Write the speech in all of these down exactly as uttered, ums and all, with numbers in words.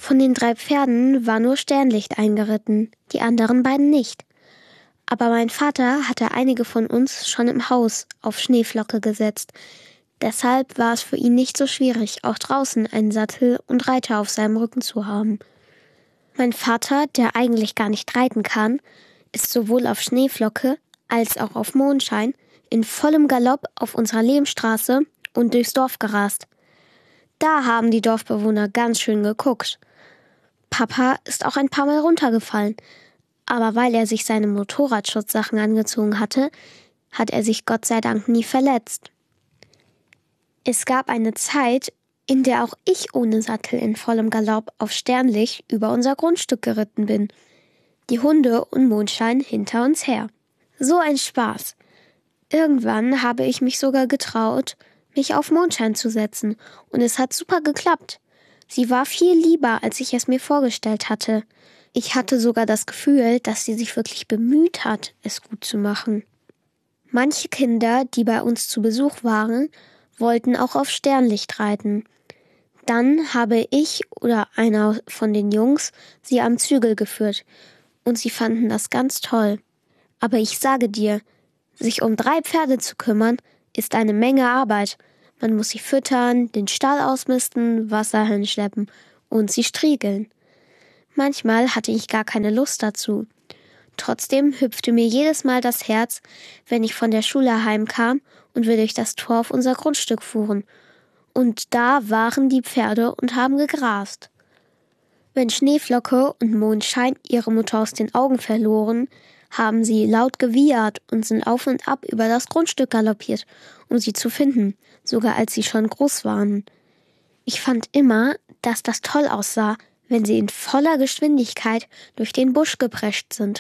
Von den drei Pferden war nur Sternlicht eingeritten, die anderen beiden nicht. Aber mein Vater hatte einige von uns schon im Haus auf Schneeflocke gesetzt. Deshalb war es für ihn nicht so schwierig, auch draußen einen Sattel und Reiter auf seinem Rücken zu haben. Mein Vater, der eigentlich gar nicht reiten kann, ist sowohl auf Schneeflocke als auch auf Mondschein in vollem Galopp auf unserer Lehmstraße und durchs Dorf gerast. Da haben die Dorfbewohner ganz schön geguckt. Papa ist auch ein paar Mal runtergefallen, aber weil er sich seine Motorradschutzsachen angezogen hatte, hat er sich Gott sei Dank nie verletzt. Es gab eine Zeit, in der auch ich ohne Sattel in vollem Galopp auf Sternlicht über unser Grundstück geritten bin. Die Hunde und Mondschein hinter uns her. So ein Spaß. Irgendwann habe ich mich sogar getraut, mich auf Mondschein zu setzen, und es hat super geklappt. Sie war viel lieber, als ich es mir vorgestellt hatte. Ich hatte sogar das Gefühl, dass sie sich wirklich bemüht hat, es gut zu machen. Manche Kinder, die bei uns zu Besuch waren, wollten auch auf Sternlicht reiten. Dann habe ich oder einer von den Jungs sie am Zügel geführt, und sie fanden das ganz toll. Aber ich sage dir, sich um drei Pferde zu kümmern, ist eine Menge Arbeit. Man muss sie füttern, den Stall ausmisten, Wasser hinschleppen und sie striegeln. Manchmal hatte ich gar keine Lust dazu. Trotzdem hüpfte mir jedes Mal das Herz, wenn ich von der Schule heimkam und wir durch das Tor auf unser Grundstück fuhren. Und da waren die Pferde und haben gegrast. Wenn Schneeflocke und Mondschein ihre Mutter aus den Augen verloren, haben sie laut gewiehert und sind auf und ab über das Grundstück galoppiert, um sie zu finden, sogar als sie schon groß waren. Ich fand immer, dass das toll aussah, wenn sie in voller Geschwindigkeit durch den Busch geprescht sind.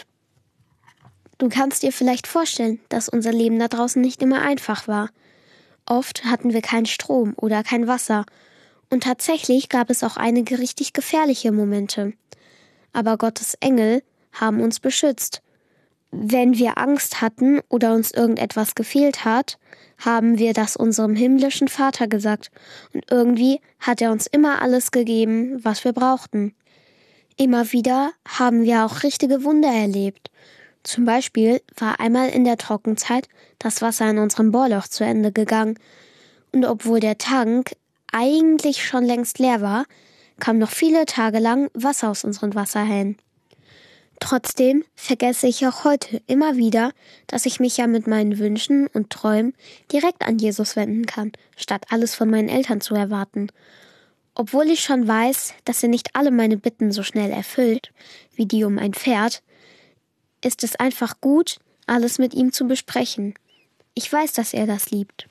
Du kannst dir vielleicht vorstellen, dass unser Leben da draußen nicht immer einfach war. Oft hatten wir keinen Strom oder kein Wasser. Und tatsächlich gab es auch einige richtig gefährliche Momente. Aber Gottes Engel haben uns beschützt. Wenn wir Angst hatten oder uns irgendetwas gefehlt hat, haben wir das unserem himmlischen Vater gesagt. Und irgendwie hat er uns immer alles gegeben, was wir brauchten. Immer wieder haben wir auch richtige Wunder erlebt. Zum Beispiel war einmal in der Trockenzeit das Wasser in unserem Bohrloch zu Ende gegangen. Und obwohl der Tank eigentlich schon längst leer war, kam noch viele Tage lang Wasser aus unseren Wasserhähnen. Trotzdem vergesse ich auch heute immer wieder, dass ich mich ja mit meinen Wünschen und Träumen direkt an Jesus wenden kann, statt alles von meinen Eltern zu erwarten. Obwohl ich schon weiß, dass er nicht alle meine Bitten so schnell erfüllt, wie die um ein Pferd, ist es einfach gut, alles mit ihm zu besprechen. Ich weiß, dass er das liebt.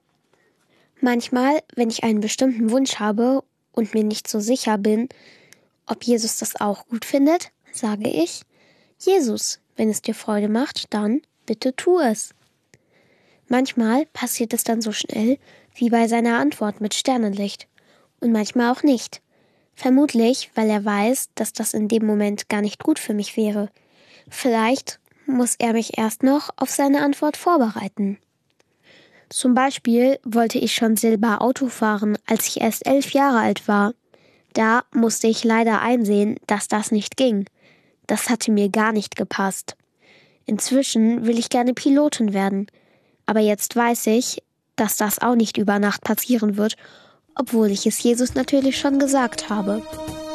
Manchmal, wenn ich einen bestimmten Wunsch habe und mir nicht so sicher bin, ob Jesus das auch gut findet, sage ich: Jesus, wenn es dir Freude macht, dann bitte tu es. Manchmal passiert es dann so schnell, wie bei seiner Antwort mit Sternenlicht. Und manchmal auch nicht. Vermutlich, weil er weiß, dass das in dem Moment gar nicht gut für mich wäre. Vielleicht muss er mich erst noch auf seine Antwort vorbereiten. Zum Beispiel wollte ich schon selber Auto fahren, als ich erst elf Jahre alt war. Da musste ich leider einsehen, dass das nicht ging. Das hatte mir gar nicht gepasst. Inzwischen will ich gerne Pilotin werden. Aber jetzt weiß ich, dass das auch nicht über Nacht passieren wird, obwohl ich es Jesus natürlich schon gesagt habe.